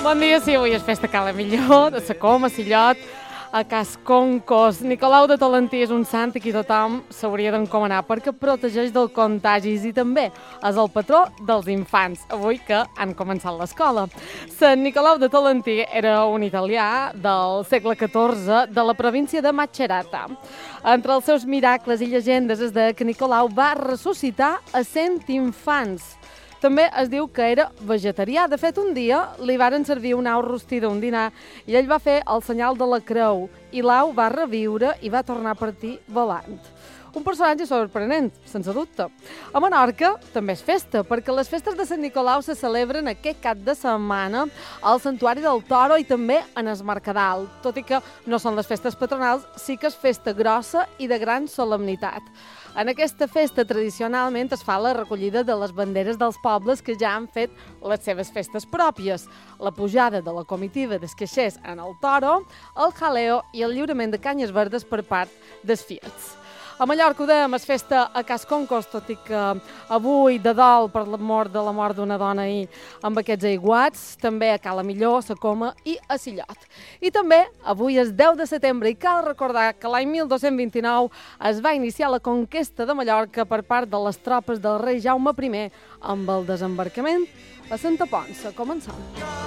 Bon dia, sí, avui és festa a Cala Millor, de la Coma, Sillot, a Cas Concos. Nicolau de Tolentí és un sant a qui tothom s'hauria d'encomanar perquè protegeix del contagis i també és el patró dels infants, avui que han començat l'escola. Sant Nicolau de Tolentí era un italià del segle XIV de la província de Macerata. Entre els seus miracles i llegendes és que Nicolau va ressuscitar a 100 infants. També es diu que era vegetarià. De fet, un dia li varen servir una au rostida, un dinar, i ell va fer el senyal de la creu, i l'au va reviure i va tornar a partir volant. Un personatge sorprenent, sense dubte. A Menorca també és festa, perquè les festes de Sant Nicolau se celebren aquest cap de setmana al Santuari del Toro i també en es Mercadal. Tot i que no són les festes patronals, sí que és festa grossa i de gran solemnitat. En aquesta festa tradicionalment es fa la recollida de les banderes dels pobles que ja han fet les seves festes pròpies, la pujada de la comitiva dels caixers en el Toro, el jaleo i el lliurament de canyes verdes per part dels fiats. A Mallorca ho dèiem, és festa a Cas Concos, tot i que avui de dol per la mort d'una dona ahir amb aquests aiguats, també a Cala Millor, a Coma i a Sillot. I també avui és 10 de setembre i cal recordar que l'any 1229 es va iniciar la conquesta de Mallorca per part de les tropes del rei Jaume I amb el desembarcament a Santa Ponça. Començam.